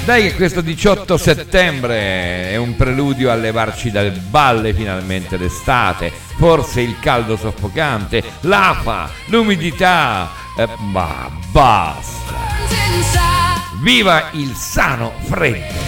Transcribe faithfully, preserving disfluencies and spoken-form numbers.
dai che questo diciotto settembre è un preludio a levarci dalle balle finalmente d'estate, forse il caldo soffocante, l'afa, l'umidità, eh, ma basta. Viva il sano freddo!